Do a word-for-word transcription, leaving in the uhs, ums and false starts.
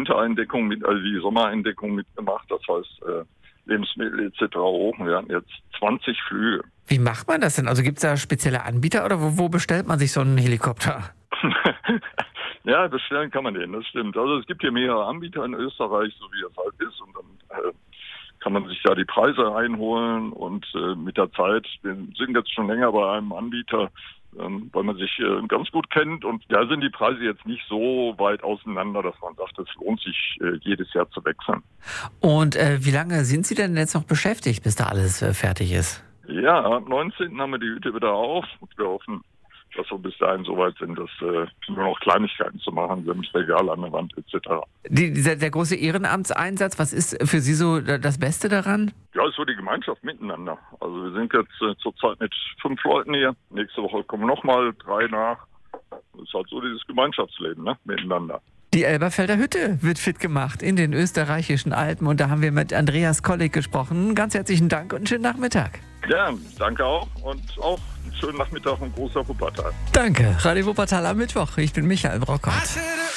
Wintereindeckung, mit, also die Sommereindeckung mitgemacht. Das heißt, äh, Lebensmittel et cetera hoch. Wir hatten jetzt zwanzig Flüge. Wie macht man das denn? Also gibt es da spezielle Anbieter oder wo, wo bestellt man sich so einen Helikopter? Ja, bestellen kann man den, das stimmt. Also es gibt hier mehrere Anbieter in Österreich, so wie es halt ist. Und dann äh, kann man sich da die Preise einholen. Und äh, mit der Zeit, wir sind jetzt schon länger bei einem Anbieter, ähm, weil man sich äh, ganz gut kennt. Und da sind die Preise jetzt nicht so weit auseinander, dass man sagt, es lohnt sich äh, jedes Jahr zu wechseln. Und äh, wie lange sind Sie denn jetzt noch beschäftigt, bis da alles äh, fertig ist? Ja, am neunzehnten haben wir die Hütte wieder auf und wir hoffen, dass wir bis dahin so weit sind, dass äh, nur noch Kleinigkeiten zu machen sind, Regal an der Wand et cetera. Die, dieser, der große Ehrenamtseinsatz, was ist für Sie so das Beste daran? Ja, ist so die Gemeinschaft miteinander. Also wir sind jetzt äh, zurzeit mit fünf Leuten hier. Nächste Woche kommen nochmal drei nach. Das ist halt so dieses Gemeinschaftsleben, ne, miteinander. Die Elberfelder Hütte wird fit gemacht in den österreichischen Alpen und da haben wir mit Andreas Kollig gesprochen. Ganz herzlichen Dank und einen schönen Nachmittag. Ja, danke auch und auch einen schönen Nachmittag und großer Wuppertal. Danke, Radio Wuppertal am Mittwoch. Ich bin Michael Brockhaus.